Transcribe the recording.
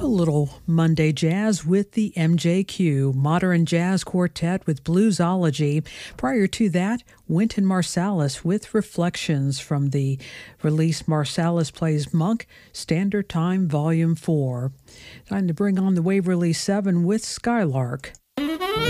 A little Monday jazz with the MJQ, Modern Jazz Quartet with Bluesology. Prior to that, Wynton Marsalis with Reflections from the release Marsalis Plays Monk, Standard Time Volume 4. Time to bring on the Waverly 7 with Skylark.